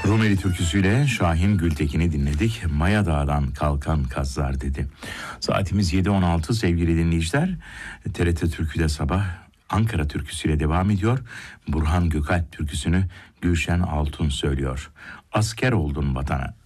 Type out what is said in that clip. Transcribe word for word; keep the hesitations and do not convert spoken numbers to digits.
Rumeli türküsüyle Şahin Gültekin'i dinledik. Maya Dağı'dan kalkan kazlar dedi. Saatimiz yedi on altı sevgili dinleyiciler. T R T Türkü'de sabah Ankara türküsüyle devam ediyor. Burhan Gökalp türküsünü Gülşen Altun söylüyor. Asker oldun vatana.